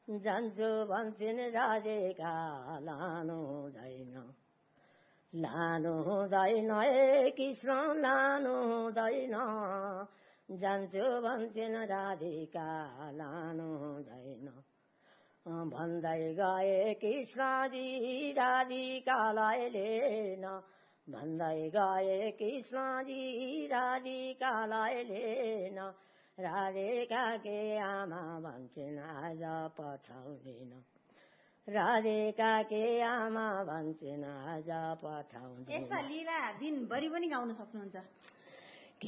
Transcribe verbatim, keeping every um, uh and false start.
जान्छु भन्छन् राजेका लानु हुँदैन लानु हुँदैन ए कृष्ण लानु हुँदैन जान्छु भन्छन् राधिका लानु हुँदैन भन्दै गए कृष्णजी राधिकालाई लिन भन्दै गए कृष्णजी राधिकालाई लिन राधिकाकी आमा भन्छन् आज पठाउँदिन राधिकाकी आमा भन्छन् आज पठाउँदिन। यस्ता लीला दिनभरि पनि गाउन सक्नुहुन्छ।